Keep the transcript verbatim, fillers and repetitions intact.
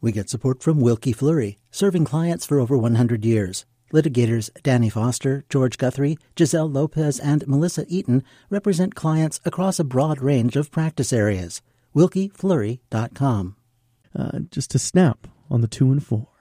We get support from Wilkie Fleury, serving clients for over one hundred years. Litigators Danny Foster, George Guthrie, Giselle Lopez, and Melissa Eaton represent clients across a broad range of practice areas. wilkie fleury dot com. Uh, just to snap on the two and four.